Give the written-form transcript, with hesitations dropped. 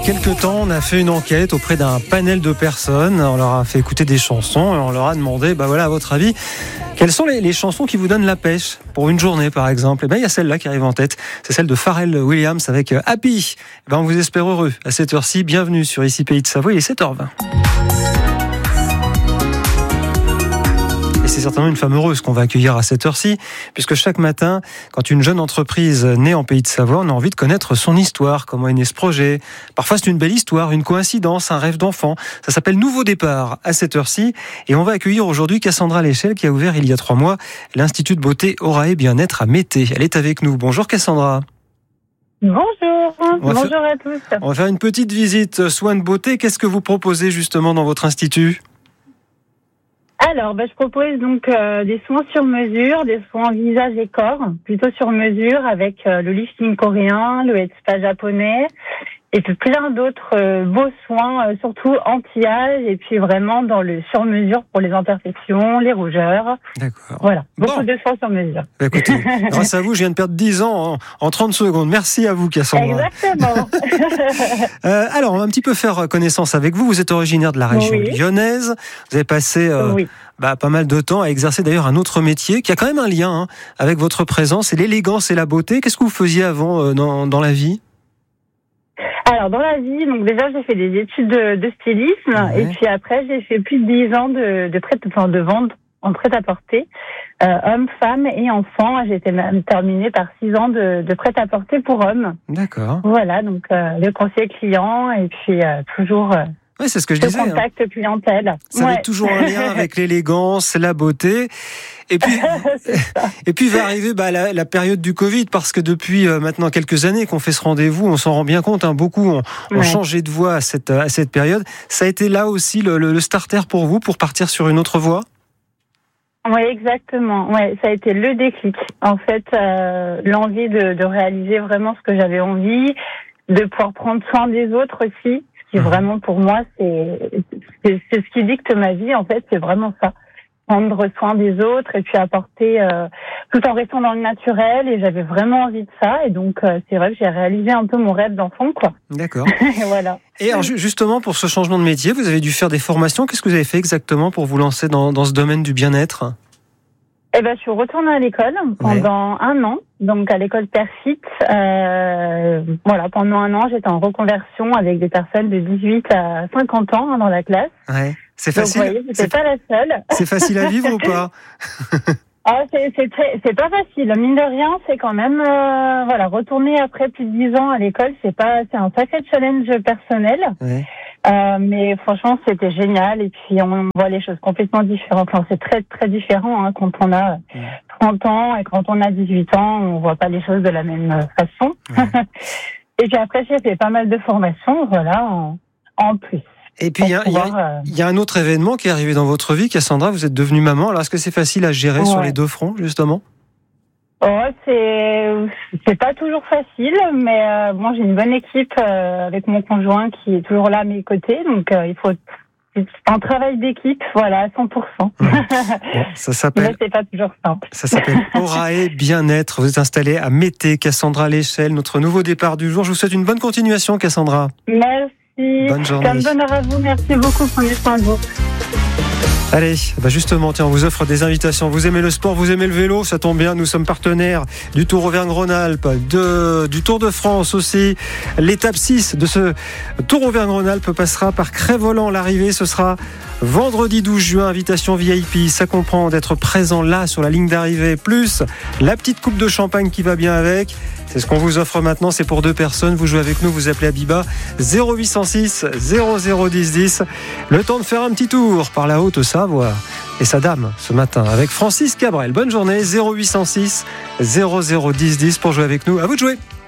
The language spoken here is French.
quelque temps, on a fait une enquête auprès d'un panel de personnes. On leur a fait écouter des chansons et on leur a demandé, à votre avis, quelles sont les chansons qui vous donnent la pêche pour une journée, par exemple. Il y a celle-là qui arrive en tête. C'est celle de Pharrell Williams avec Happy. On vous espère heureux à cette heure-ci. Bienvenue sur Ici Pays de Savoie. Il est 7h20. C'est certainement une femme heureuse qu'on va accueillir à cette heure-ci, puisque chaque matin, quand une jeune entreprise naît en Pays de Savoie, on a envie de connaître son histoire, comment est né ce projet. Parfois c'est une belle histoire, une coïncidence, un rêve d'enfant. Ça s'appelle Nouveau Départ à cette heure-ci, et on va accueillir aujourd'hui Cassandra Léchelle qui a ouvert il y a 3 mois l'Institut de beauté Orae Bien-être à Mété. Elle est avec nous. Bonjour Cassandra. Bonjour, bonjour à tous. On va faire une petite visite soins de beauté. Qu'est-ce que vous proposez justement dans votre institut ? Alors, je propose donc des soins sur mesure, des soins visage et corps, plutôt sur mesure avec le lifting coréen, le head spa japonais et puis plein d'autres beaux soins, surtout anti-âge et puis vraiment dans le sur mesure pour les imperfections, les rougeurs. D'accord. Voilà, beaucoup de soins sur mesure. Écoutez, grâce à vous, je viens de perdre 10 ans en 30 secondes. Merci à vous, Cassandra. Exactement. Alors, on va un petit peu faire connaissance avec vous. Vous êtes originaire de la région lyonnaise. Vous avez passé pas mal de temps à exercer d'ailleurs un autre métier qui a quand même un lien avec votre présence, c'est l'élégance et la beauté. Qu'est-ce que vous faisiez avant dans la vie ? Alors, dans la vie, donc déjà, j'ai fait des études de stylisme et puis après, j'ai fait plus de 10 ans de vente en prêt-à-porter, hommes, femmes et enfants. J'ai été même terminée par 6 ans de prêt-à-porter pour hommes. D'accord. Voilà, donc le conseiller client et puis toujours c'est ce que je disais. Contact clientèle. Ça avait toujours un lien avec l'élégance, la beauté. Et puis va arriver la période du Covid, parce que depuis maintenant quelques années qu'on fait ce rendez-vous, on s'en rend bien compte. Beaucoup ont changé de voie à cette période. Ça a été là aussi le starter pour vous, pour partir sur une autre voie ? Oui, exactement. Ouais, ça a été le déclic. En fait, l'envie de réaliser vraiment ce que j'avais envie, de pouvoir prendre soin des autres aussi. Ce qui vraiment pour moi, c'est ce qui dicte ma vie. En fait, c'est vraiment ça. Prendre soin des autres et puis apporter tout en restant dans le naturel, et j'avais vraiment envie de ça, et donc c'est vrai que j'ai réalisé un peu mon rêve d'enfant, quoi. D'accord. Voilà. Et alors justement, pour ce changement de métier, vous avez dû faire des formations. Qu'est-ce que vous avez fait exactement pour vous lancer dans ce domaine du bien-être ? Je suis retournée à l'école pendant 1 an, donc à l'école Perfit. Pendant 1 an, j'étais en reconversion avec des personnes de 18 à 50 ans dans la classe. Ouais. C'est facile. Donc, vous voyez, j'étais pas la seule. C'est facile à vivre ou pas ? C'est pas facile. Mine de rien, c'est quand même, retourner après plus de 10 ans à l'école, c'est un sacré challenge personnel. Ouais. Mais franchement, c'était génial, et puis on voit les choses complètement différentes. Enfin, c'est très, très différent, quand on a 30 ans et quand on a 18 ans, on voit pas les choses de la même façon. Ouais. Et puis après, j'ai fait pas mal de formations, en plus. Et puis, il y a un autre événement qui est arrivé dans votre vie, Cassandra. Vous êtes devenue maman. Alors, est-ce que c'est facile à gérer sur les 2 fronts, justement ? C'est pas toujours facile, mais j'ai une bonne équipe avec mon conjoint qui est toujours là à mes côtés. Donc, c'est un travail d'équipe, à 100%. Ça s'appelle... Mais c'est pas toujours simple. Ça s'appelle Orae Bien-être. Vous êtes installée à Mété, Cassandra Léchelle, notre nouveau départ du jour. Je vous souhaite une bonne continuation, Cassandra. Merci. Bonne journée. Comme bonheur à vous. Merci beaucoup. Prenez soin de vous. Allez, justement, on vous offre des invitations. Vous aimez le sport, vous aimez le vélo, ça tombe bien, nous sommes partenaires du Tour Auvergne-Rhône-Alpes, du Tour de France aussi. L'étape 6 de ce Tour Auvergne-Rhône-Alpes passera par Crest-Voland. L'arrivée, ce sera vendredi 12 juin, invitation VIP. Ça comprend d'être présent là sur la ligne d'arrivée, plus la petite coupe de champagne qui va bien avec. C'est ce qu'on vous offre maintenant, c'est pour 2 personnes. Vous jouez avec nous, vous appelez Abiba 0806 0010 10. Le temps de faire un petit tour par la Haute-Savoie et sa dame ce matin avec Francis Cabrel. Bonne journée, 0806 0010 10 pour jouer avec nous. À vous de jouer.